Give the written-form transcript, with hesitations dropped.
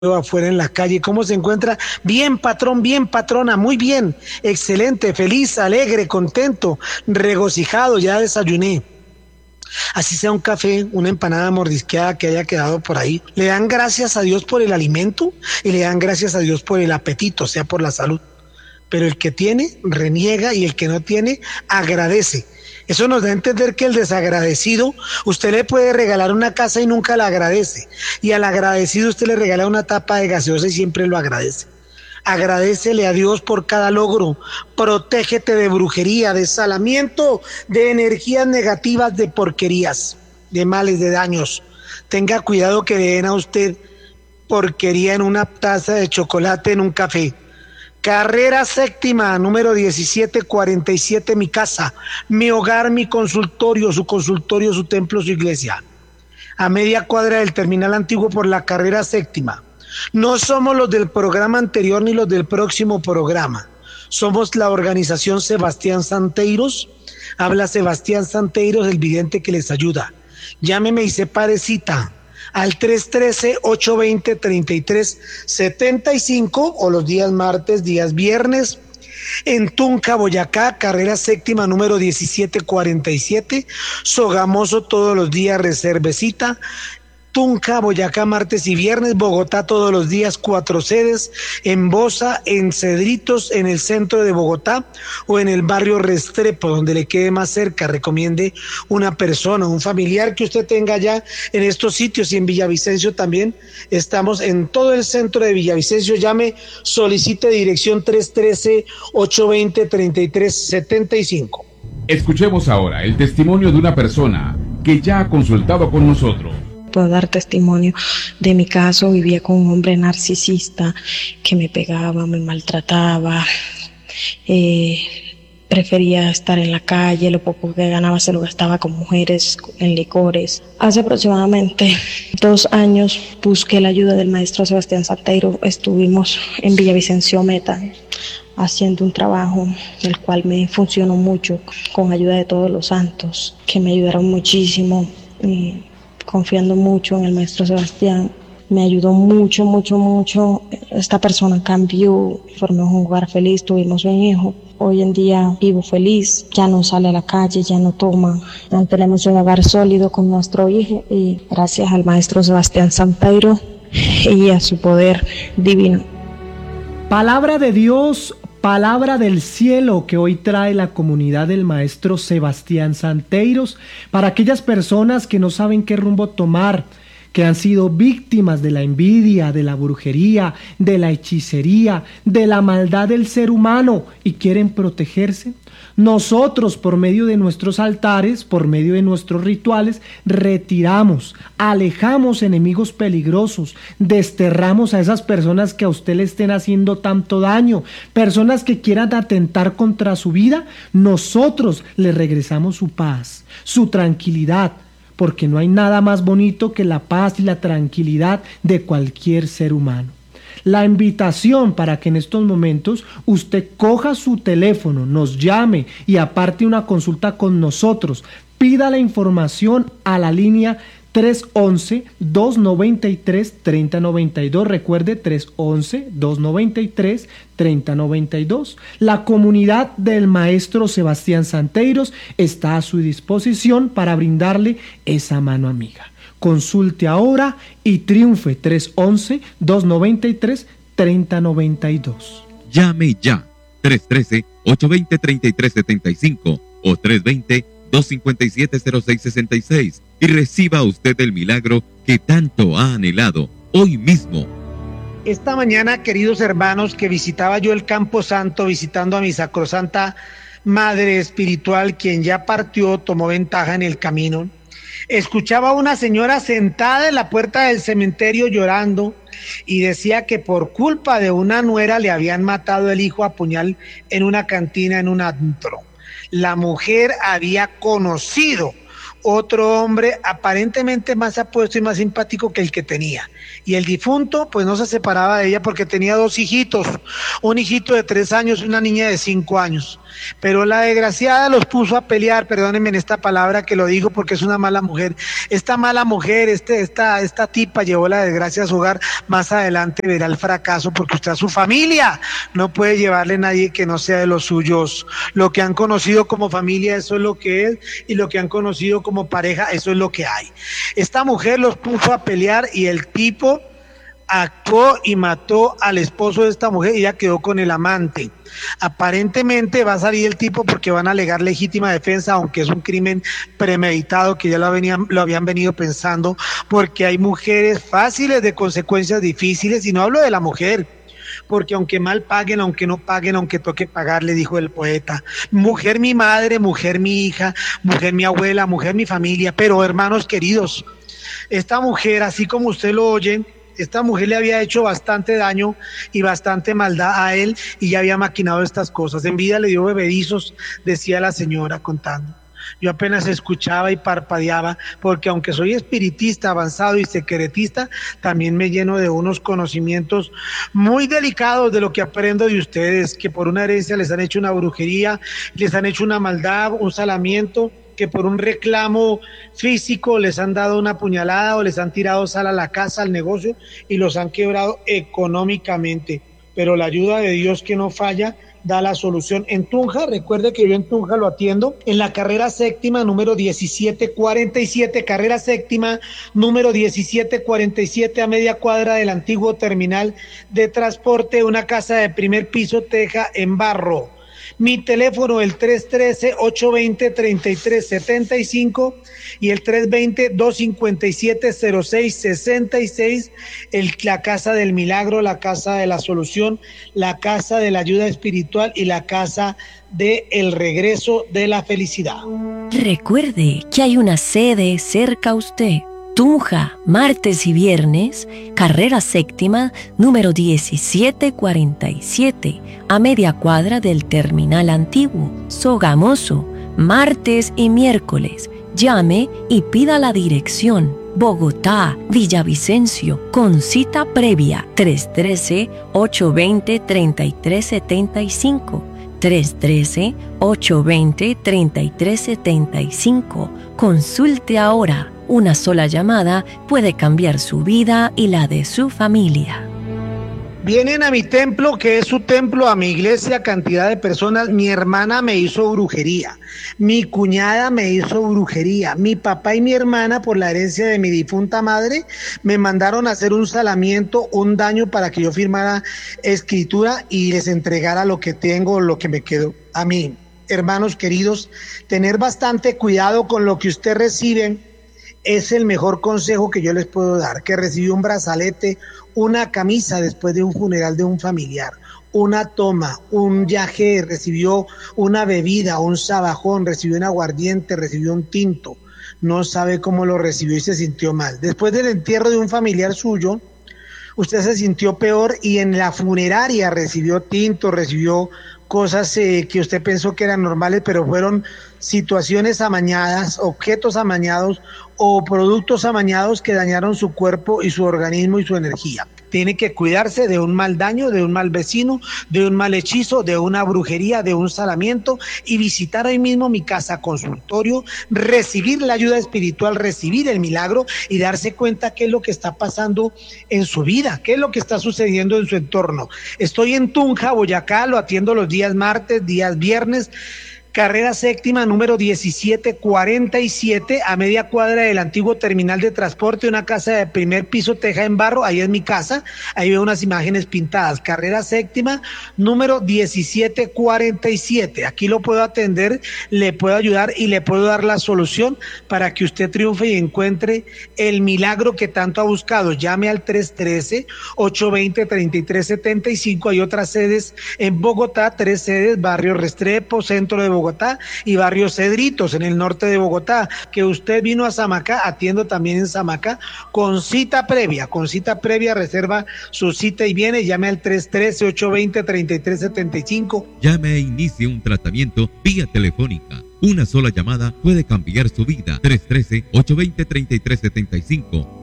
afuera en la calle. ¿Cómo se encuentra? Bien, patrón, bien, patrona, muy bien, excelente, feliz, alegre, contento, regocijado, ya desayuné. Así sea un café, una empanada mordisqueada que haya quedado por ahí. Le dan gracias a Dios por el alimento y le dan gracias a Dios por el apetito, o sea, por la salud. Pero el que tiene, reniega y el que no tiene, agradece. Eso nos da a entender que el desagradecido, usted le puede regalar una casa y nunca la agradece. Y al agradecido usted le regala una tapa de gaseosa y siempre lo agradece. Agradécele a Dios por cada logro. Protégete de brujería, de salamiento, de energías negativas, de porquerías, de males, de daños. Tenga cuidado que le den a usted porquería en una taza de chocolate, en un café. Carrera séptima, número 1747, mi casa, mi hogar, mi consultorio, su templo, su iglesia. A media cuadra del terminal antiguo por la carrera séptima. No somos los del programa anterior ni los del próximo programa. Somos la organización Sebastián Santeiros. Habla Sebastián Santeiros, el vidente que les ayuda. Llámeme y separe cita al 313-820-3375 o los días martes, días viernes, en Tunca, Boyacá, carrera séptima, número 1747, Sogamoso todos los días, reserve cita. Tunca, Boyacá, martes y viernes, Bogotá todos los días, 4 sedes, en Bosa, en Cedritos, en el centro de Bogotá o en el barrio Restrepo, donde le quede más cerca. Recomiende una persona, un familiar que usted tenga allá en estos sitios, y en Villavicencio también estamos en todo el centro de Villavicencio. Llame, solicite dirección 313-820-3375. Escuchemos ahora el testimonio de una persona que ya ha consultado con nosotros. Puedo dar testimonio de mi caso. Vivía con un hombre narcisista que me pegaba, me maltrataba, prefería estar en la calle, lo poco que ganaba se lo gastaba con mujeres, en licores. Hace aproximadamente 2 años busqué la ayuda del maestro Sebastián Santeiros. Estuvimos en Villavicencio Meta haciendo un trabajo el cual me funcionó mucho, con ayuda de todos los santos que me ayudaron muchísimo. Confiando mucho en el maestro Sebastián, me ayudó mucho. Esta persona cambió, formó un hogar feliz, tuvimos un hijo. Hoy en día vivo feliz, ya no sale a la calle, ya no toma. Ya tenemos un hogar sólido con nuestro hijo, y gracias al maestro Sebastián Santeiros y a su poder divino. Palabra de Dios, palabra del cielo que hoy trae la comunidad del maestro Sebastián Santeiros para aquellas personas que no saben qué rumbo tomar, que han sido víctimas de la envidia, de la brujería, de la hechicería, de la maldad del ser humano y quieren protegerse. Nosotros, por medio de nuestros altares, por medio de nuestros rituales, retiramos, alejamos enemigos peligrosos, desterramos a esas personas que a usted le estén haciendo tanto daño, personas que quieran atentar contra su vida. Nosotros le regresamos su paz, su tranquilidad, porque no hay nada más bonito que la paz y la tranquilidad de cualquier ser humano. La invitación para que en estos momentos usted coja su teléfono, nos llame y aparte una consulta con nosotros. Pida la información a la línea 311-293-3092. Recuerde, 311-293-3092. La comunidad del maestro Sebastián Santeiros está a su disposición para brindarle esa mano amiga. Consulte ahora y triunfe. 311-293-3092. Llame ya. 313-820-3375 o 320-257-0666 y reciba usted el milagro que tanto ha anhelado hoy mismo. Esta mañana, queridos hermanos, que visitaba yo el Campo Santo, visitando a mi sacrosanta madre espiritual, quien ya partió, tomó ventaja en el camino, escuchaba a una señora sentada en la puerta del cementerio llorando y decía que por culpa de una nuera le habían matado el hijo a puñal en una cantina, en un antro. La mujer había conocido otro hombre aparentemente más apuesto y más simpático que el que tenía. Y el difunto pues no se separaba de ella porque tenía 2 hijitos, un hijito de 3 años y una niña de 5 años. Pero la desgraciada los puso a pelear, perdónenme en esta palabra que lo digo porque es una mala mujer. Esta mala mujer, esta tipa llevó la desgracia a su hogar. Más adelante verá el fracaso porque usted a su familia no puede llevarle a nadie que no sea de los suyos. Lo que han conocido como familia, eso es lo que es, y lo que han conocido como pareja, eso es lo que hay. Esta mujer los puso a pelear y el tipo actuó y mató al esposo de esta mujer y ella quedó con el amante. Aparentemente va a salir el tipo porque van a alegar legítima defensa, aunque es un crimen premeditado que ya lo habían venido pensando, porque hay mujeres fáciles de consecuencias difíciles, y no hablo de la mujer, porque aunque mal paguen, aunque no paguen, aunque toque pagar, le dijo el poeta. Mujer mi madre, mujer mi hija, mujer mi abuela, mujer mi familia, pero hermanos queridos, esta mujer, así como usted lo oye, esta mujer le había hecho bastante daño y bastante maldad a él y ya había maquinado estas cosas. En vida le dio bebedizos, decía la señora contando. Yo apenas escuchaba y parpadeaba, porque aunque soy espiritista avanzado y secretista, también me lleno de unos conocimientos muy delicados de lo que aprendo de ustedes, que por una herencia les han hecho una brujería, les han hecho una maldad, un salamiento, que por un reclamo físico les han dado una puñalada o les han tirado sal a la casa, al negocio, y los han quebrado económicamente. Pero la ayuda de Dios, que no falla, da la solución. En Tunja, recuerde que yo en Tunja lo atiendo en la carrera séptima número 1747, carrera séptima número 1747, a media cuadra del antiguo terminal de transporte, una casa de primer piso, teja en barro. Mi teléfono, el 313-820-3375 y el 320-257-0666, la Casa del Milagro, la Casa de la Solución, la Casa de la Ayuda Espiritual y la Casa de el Regreso de la Felicidad. Recuerde que hay una sede cerca a usted. Tunja, martes y viernes, carrera séptima, número 1747, a media cuadra del terminal antiguo. Sogamoso, martes y miércoles. Llame y pida la dirección. Bogotá, Villavicencio, con cita previa, 313-820-3375. 313-820-3375. Consulte ahora. Una sola llamada puede cambiar su vida y la de su familia. Vienen a mi templo, que es su templo, a mi iglesia, cantidad de personas. Mi hermana me hizo brujería, mi cuñada me hizo brujería, mi papá y mi hermana, por la herencia de mi difunta madre, me mandaron a hacer un salamiento, un daño, para que yo firmara escritura y les entregara lo que tengo, lo que me quedó a mí. Hermanos queridos, tener bastante cuidado con lo que usted recibe. Es el mejor consejo que yo les puedo dar, que recibió un brazalete, una camisa después de un funeral de un familiar, una toma, un viaje, recibió una bebida, un sabajón, recibió un aguardiente, recibió un tinto, no sabe cómo lo recibió y se sintió mal. Después del entierro de un familiar suyo, usted se sintió peor y en la funeraria recibió tinto, recibió cosas que usted pensó que eran normales, pero fueron situaciones amañadas, objetos amañados o productos amañados que dañaron su cuerpo y su organismo y su energía. Tiene que cuidarse de un mal daño, de un mal vecino, de un mal hechizo, de una brujería, de un salamiento, y visitar hoy mismo mi casa consultorio, recibir la ayuda espiritual, recibir el milagro y darse cuenta qué es lo que está pasando en su vida, qué es lo que está sucediendo en su entorno. Estoy en Tunja, Boyacá, lo atiendo los días martes, días viernes. Carrera séptima, número 1747, a media cuadra del antiguo terminal de transporte, una casa de primer piso, teja en barro. Ahí es mi casa, ahí veo unas imágenes pintadas. Carrera séptima, número 1747. Aquí lo puedo atender, le puedo ayudar y le puedo dar la solución para que usted triunfe y encuentre el milagro que tanto ha buscado. Llame al 313-820-3375. Hay otras sedes en Bogotá, 3 sedes, barrio Restrepo, centro de Bogotá y barrio Cedritos en el norte de Bogotá. Que usted vino a Samacá, atiendo también en Samacá con cita previa, reserva su cita y viene. Llame al 313-820-3375. Llame e inicie un tratamiento vía telefónica Una sola llamada puede cambiar su vida. 313-820-3375.